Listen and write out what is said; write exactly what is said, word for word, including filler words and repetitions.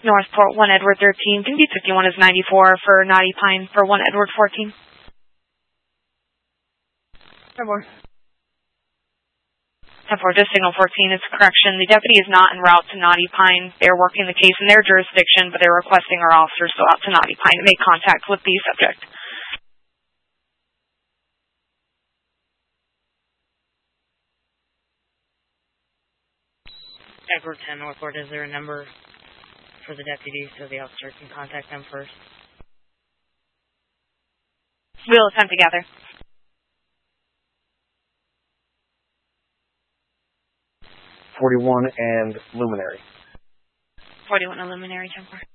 Northport, one Edward thirteen. Can be fifty-one is ninety-four for Knotty Pine for one Edward fourteen. ten four. ten four, just signal fourteen. It's a correction. The deputy is not en route to Knotty Pine. They're working the case in their jurisdiction, but they're requesting our officers go out to Knotty Pine to make contact with the subject. Edward ten, Northport, is there a number for the deputy so the officer can contact them first? We'll attempt to gather. forty-one and Luminary. forty-one and Luminary, ten four.